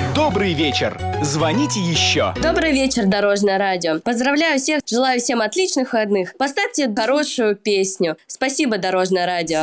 Добрый вечер. Звоните еще. Добрый вечер, Дорожное радио. Поздравляю всех, желаю всем отличных выходных. Поставьте хорошую песню. Спасибо, Дорожное радио.